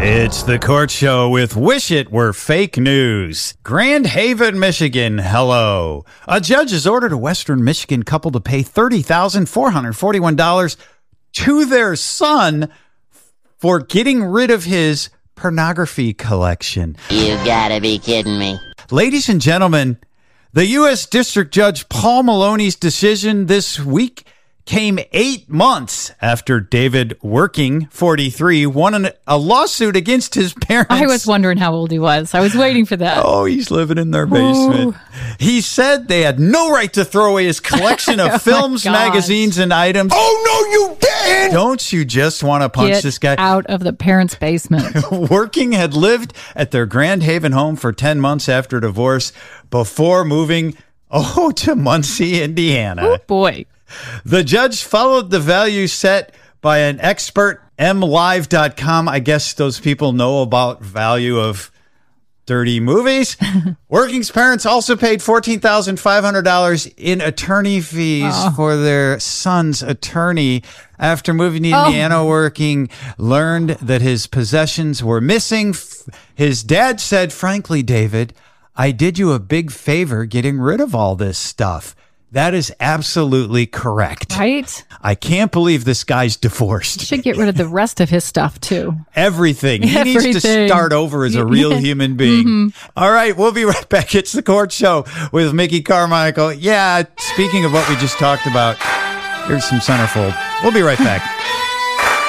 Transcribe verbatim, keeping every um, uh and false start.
It's the Court Show with Wish It Were Fake News. Grand Haven, Michigan, hello. A judge has ordered a Western Michigan couple to pay thirty thousand four hundred forty-one dollars to their son for getting rid of his pornography collection. You gotta be kidding me. Ladies and gentlemen, the U S District Judge Paul Maloney's decision this week came eight months after David Working, forty-three, won an, a lawsuit against his parents. I was wondering how old he was. I was waiting for that. Oh, he's living in their basement. Ooh. He said they had no right to throw away his collection of oh films, magazines, and items. Oh, no, you didn't! Don't you just want to punch Get this guy? out of the parents' basement. Working had lived at their Grand Haven home for ten months after divorce before moving, oh, to Muncie, Indiana. Oh, boy. The judge followed the value set by an expert, M live dot com. I guess those people know about value of dirty movies. Working's parents also paid fourteen thousand five hundred dollars in attorney fees oh. for their son's attorney. After moving to Indiana, oh. Working learned that his possessions were missing. His dad said, frankly, David, I did you a big favor getting rid of all this stuff. That is absolutely correct. Right? I can't believe this guy's divorced. He should get rid of the rest of his stuff, too. Everything. He Everything. needs to start over as a real human being. Mm-hmm. All right, we'll be right back. It's the Court Show with Mickey Carmichael. Yeah, speaking of what we just talked about, here's some centerfold. We'll be right back.